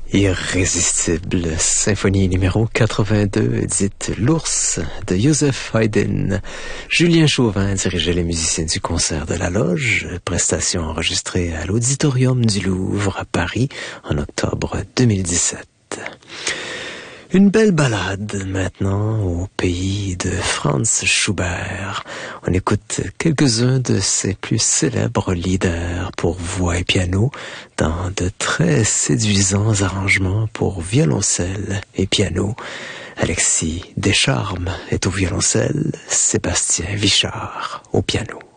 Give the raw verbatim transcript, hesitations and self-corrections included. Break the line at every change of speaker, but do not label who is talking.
Irrésistible, symphonie numéro quatre-vingt-deux, dite l'ours de Joseph Haydn. Julien Chauvin dirigeait les musiciens du concert de la Loge, prestation enregistrée à l'Auditorium du Louvre à Paris en octobre deux mille dix-sept. Une belle ballade maintenant au pays de Franz Schubert. On écoute quelques-uns de ses plus célèbres leaders pour voix et piano dans de très séduisants arrangements pour violoncelle et piano. Alexis Descharmes est au violoncelle, Sébastien Vichard au piano.